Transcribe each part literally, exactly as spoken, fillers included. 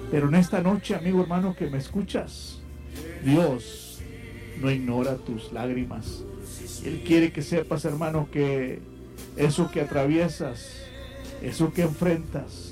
Pero en esta noche, amigo hermano que me escuchas, Dios no ignora tus lágrimas. Él quiere que sepas, hermano, que eso que atraviesas, eso que enfrentas,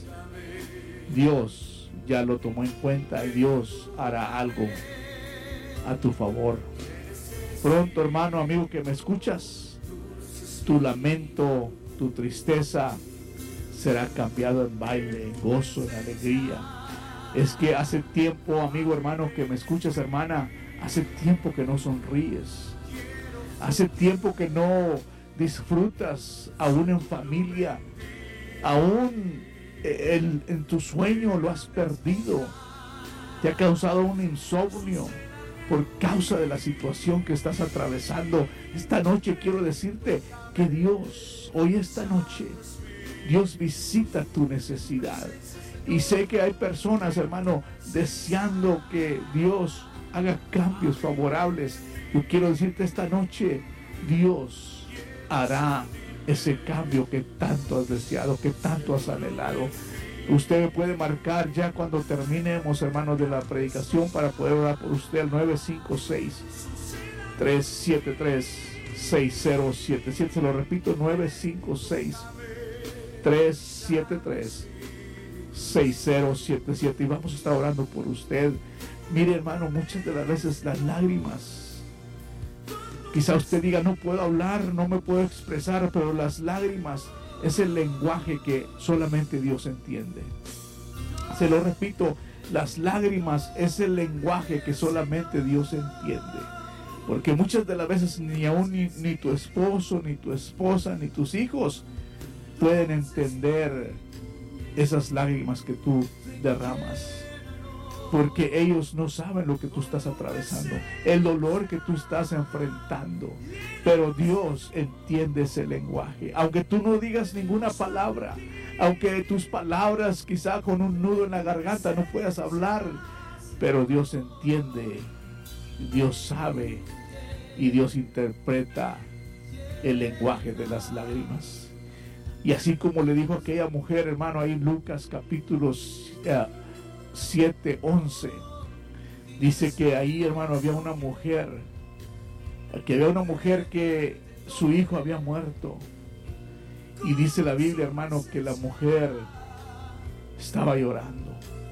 Dios ya lo tomó en cuenta y Dios hará algo a tu favor. Pronto, hermano, amigo que me escuchas, tu lamento, tu tristeza será cambiado en baile, en gozo, en alegría. Es que hace tiempo, amigo hermano que me escuchas, hermana, hace tiempo que no sonríes. Hace tiempo que no disfrutas, aún en familia, aún en, en tu sueño lo has perdido. Te ha causado un insomnio por causa de la situación que estás atravesando. Esta noche quiero decirte que Dios, hoy esta noche, Dios visita tu necesidad. Y sé que hay personas, hermano, deseando que Dios haga cambios favorables. Yo quiero decirte esta noche, Dios hará ese cambio que tanto has deseado, que tanto has anhelado. Usted me puede marcar ya cuando terminemos, hermanos, de la predicación para poder orar por usted al nueve cinco seis, tres siete tres, seis cero siete siete. Se lo repito, nueve cinco seis, tres siete tres, seis cero siete siete. Y vamos a estar orando por usted. Mire, hermano, muchas de las veces las lágrimas, quizá usted diga, no puedo hablar, no me puedo expresar, pero las lágrimas es el lenguaje que solamente Dios entiende. Se lo repito, las lágrimas es el lenguaje que solamente Dios entiende. Porque muchas de las veces ni aún ni, ni tu esposo, ni tu esposa, ni tus hijos pueden entender esas lágrimas que tú derramas. Porque ellos no saben lo que tú estás atravesando, el dolor que tú estás enfrentando. Pero Dios entiende ese lenguaje. Aunque tú no digas ninguna palabra, aunque tus palabras quizá con un nudo en la garganta no puedas hablar, pero Dios entiende, Dios sabe y Dios interpreta el lenguaje de las lágrimas. Y así como le dijo a aquella mujer, hermano, ahí en Lucas capítulo eh, siete, once, dice que ahí, hermano, había una mujer, que había una mujer que su hijo había muerto. Y dice la Biblia, hermano, que la mujer estaba llorando.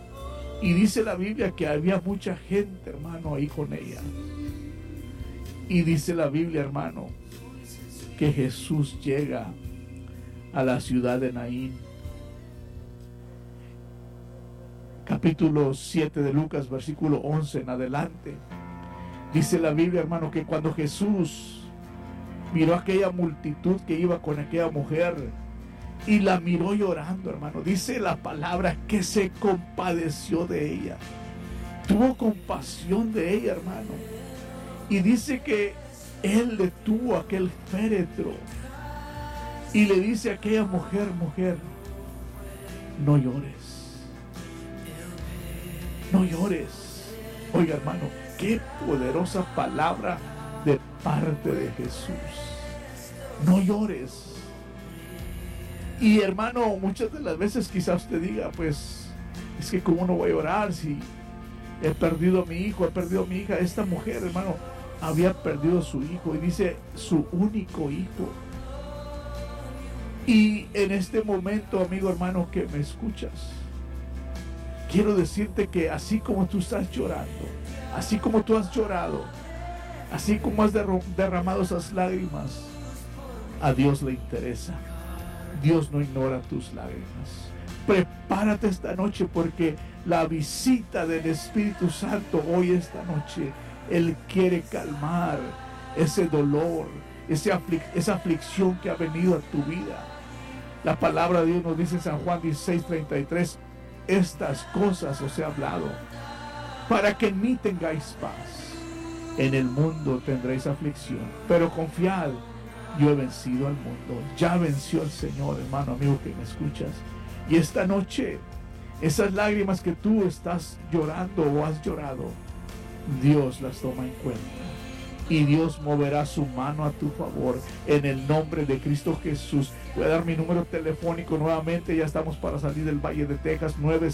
Y dice la Biblia que había mucha gente, hermano, ahí con ella. Y dice la Biblia, hermano, que Jesús llega a la ciudad de Naín. Capítulo siete de Lucas, versículo once en adelante. Dice la Biblia, hermano, que cuando Jesús miró a aquella multitud que iba con aquella mujer y la miró llorando, hermano, dice la palabra que se compadeció de ella. Tuvo compasión de ella, hermano. Y dice que él detuvo aquel féretro y le dice a aquella mujer, mujer, no llores. No llores. Oiga, hermano, qué poderosa palabra de parte de Jesús. No llores. Y hermano, muchas de las veces quizás usted diga, pues, es que cómo no voy a llorar si he perdido a mi hijo, he perdido a mi hija. Esta mujer, hermano, había perdido a su hijo, y dice su único hijo. Y en este momento, amigo hermano que me escuchas, quiero decirte que así como tú estás llorando, así como tú has llorado, así como has derramado esas lágrimas, a Dios le interesa. Dios no ignora tus lágrimas. Prepárate esta noche, porque la visita del Espíritu Santo hoy esta noche, Él quiere calmar ese dolor, ese aflic esa aflicción que ha venido a tu vida. La palabra de Dios nos dice en San Juan dieciséis, treinta y tres, estas cosas os he hablado para que en mí tengáis paz. En el mundo tendréis aflicción, pero confiad, yo he vencido al mundo. Ya venció el Señor, hermano, amigo que me escuchas. Y esta noche, esas lágrimas que tú estás llorando o has llorado, Dios las toma en cuenta. Y Dios moverá su mano a tu favor en el nombre de Cristo Jesús. Voy a dar mi número telefónico nuevamente. Ya estamos para salir del Valle de Texas. nueve